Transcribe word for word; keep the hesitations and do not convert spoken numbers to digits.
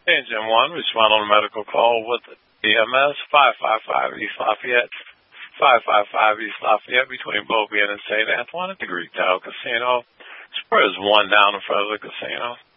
Engine one, respond on a medical call with E M S five five five East Lafayette. five five five East Lafayette between Beaubien and Saint Antoine at the Greek Tower Casino. Spurs one down in front of the casino.